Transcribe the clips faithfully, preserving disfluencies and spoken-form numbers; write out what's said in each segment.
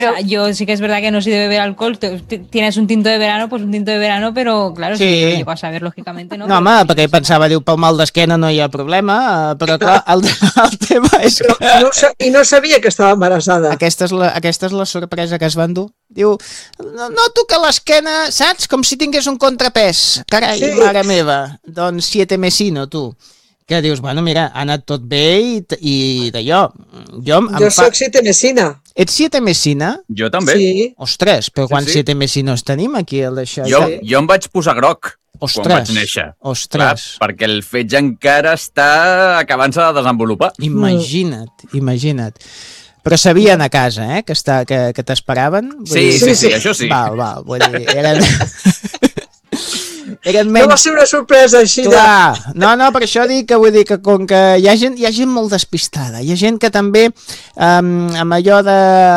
O sea, yo sí que es verdad que no soy de beber alcohol. Tienes un tinto de verano, pues un tinto de verano, pero claro, sí. Si no llego a saber, lògicament, no. No, home, sí, perquè pensava, diu, pel mal d'esquena no hi ha problema, però clar, el, el tema és que... No, I no sabia que estava embarassada. Aquesta és, la, aquesta és la sorpresa que es va endur. Diu, noto que l'esquena, saps? Com si tingués un contrapès. Carai, sí. Mare meva. Doncs siete mesino, tu. Que dius, bueno, mira, ha anat tot bé i, i d'allò. Jo, jo fa... soc siete mesina. Ets siete mesina? Jo també. Sí. Ostres, però sí, quants sí. siete mesinos tenim aquí? El d'això? Jo, jo em vaig posar groc. Ostres, quan vaig néixer. Ostres. Clar, perquè el fetge encara està acabant-se de desenvolupar. Imagina't, imagina't. Però sabien a casa, eh, que, està, que, que t'esperaven? Sí, dir... sí, sí, sí, això sí. Val, val, vull dir, eren... eren menys... No va ser una sorpresa així. Clar, de... no, no, per això dic que vull dir que com que hi ha gent, hi ha gent molt despistada, hi ha gent que també um, amb allò de,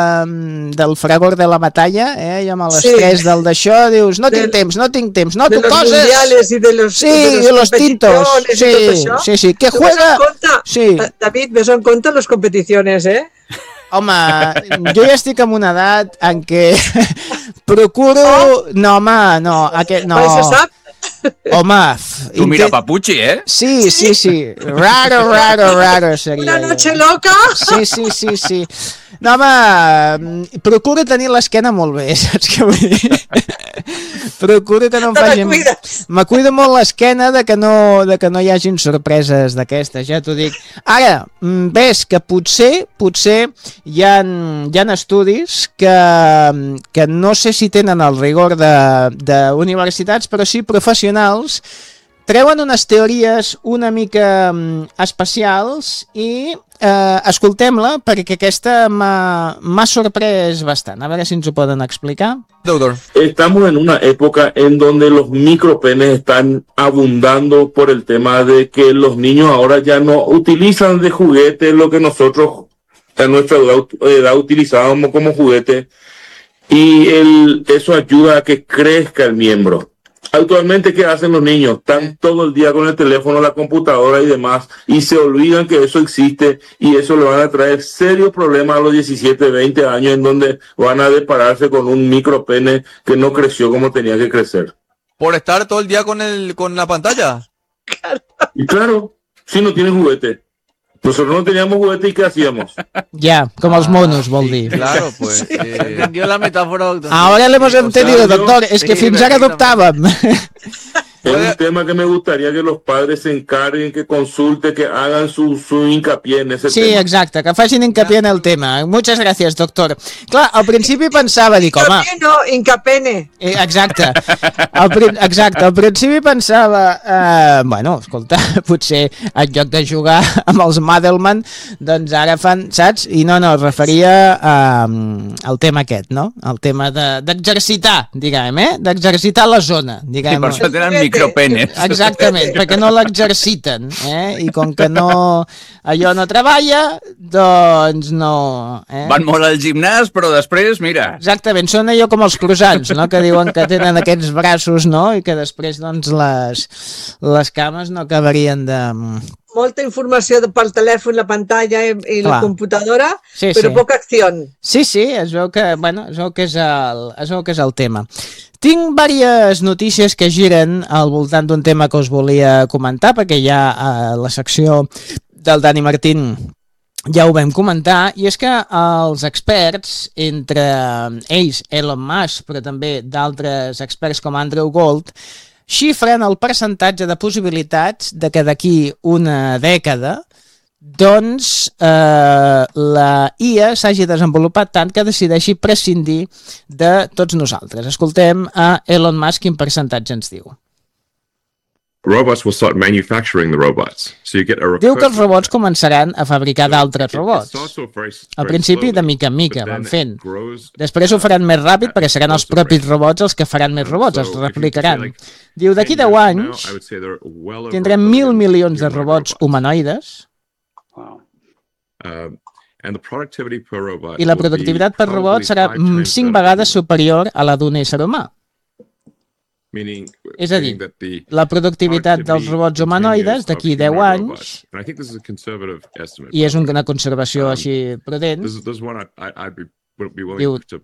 del fragor de la batalla, eh, i amb l'estrès sí. del d'això, dius, no tinc de, temps, no tinc temps, no, tu coses... De los mundiales i de los, sí, de los, de los tintos, sí, sí, sí, que juega... Compte, sí. David, ves en compte les competicions, eh? Home, jo ja estic en una edat en què procuro... Oh. No, home, no. Aquest, no. Se sap? Home... Tu intent... mira Papuchi, eh? Sí, sí, sí. Raro, raro, raro seria. Una noche loca? Sí, sí, sí, sí. No, home, procuro tenir l'esquena molt bé, saps què vull dir? Procuro que no em facin... Me cuido molt l'esquena de, que no, de que no hi hagin sorpreses d'aquestes, ja t'ho dic. Ara, ves que potser, potser hi ha, hi ha estudis que, que no sé si tenen el rigor d'universitats, però sí professionals, treuen unes teories una mica especials i eh, escoltem-la perquè aquesta m'ha sorprès bastant. A veure si ens ho poden explicar. Doctor. Estamos en una época en donde los micropenes están abundando por el tema de que los niños ahora ya no utilizan de juguete lo que nosotros a nuestra edad utilizábamos como juguete y el, eso ayuda a que crezca el miembro. Actualmente, ¿qué hacen los niños? Están todo el día con el teléfono, la computadora y demás, y se olvidan que eso existe, y eso le van a traer serios problemas a los diecisiete, veinte años, en donde van a depararse con un micropene que no creció como tenía que crecer. ¿Por estar todo el día con, el, con la pantalla? Y claro, si no tienen juguete. Nosotros no teníamos juguete y ¿qué hacíamos? Ya, como ah, los monos, vol dir. Sí, claro, pues. Sí. Eh... Entendió la metáfora, doctor. Ahora le hemos entendido, o sea, doctor. Es sí, que fins ara adoptàvem. Es un tema que me gustaría que los padres se encarguen, que consulten, que hagan su, su hincapié en ese sí, tema. Sí, exacte, que facin hincapié en el tema. Muchas gracias, doctor. Clar, al principi pensava, dic, home... Hincapié no, hincapene. Eh, exacte. Al, exacte, al principi pensava, eh, bueno, escolta, potser en lloc de jugar amb els Madelman, doncs ara fan, saps? I no, no, es referia eh, al tema aquest, no? El tema d'exercitar, de, diguem, eh? D'exercitar la zona, diguem. I per això tenen micropenes. Exactament, perquè no l'exerciten, eh? I com que no, allò no treballa, doncs no... Eh? Van molt al gimnàs, però després, mira... Exactament, són allò com els croissants, no? Que diuen que tenen aquests braços, no? I que després, doncs, les, les cames no acabarien de... Molta informació pel telèfon, la pantalla i, i la computadora, sí, però sí. poca acció. Sí, sí, es veu que, bueno, es veu que és el, es veu que és el tema. Tinc diverses notícies que giren al voltant d'un tema que us volia comentar, perquè ja a la secció del Dani Martín ja ho vam comentar, i és que els experts, entre ells Elon Musk, però també d'altres experts com Andrew Gold, xifren el percentatge de possibilitats de que d'aquí una dècada doncs eh, la I A s'hagi desenvolupat tant que decideixi prescindir de tots nosaltres. Escoltem a Elon Musk quin percentatge ens diu. Robots will start manufacturing the robots. So you get a Diu que els robots començaran a fabricar d'altres robots. Al principi, de mica en mica, van fent. Després ho faran més ràpid perquè seran els propis robots els que faran més robots, els replicaran. Diu, d'aquí deu anys tindrem mil milions de robots humanoides i la productivitat per robot serà cinc vegades superior a la d'un ésser humà. És a dir, la productivitat dels robots humanoides d'aquí deu anys, i és una conservació així prudent, wouldn't be willing Diu, to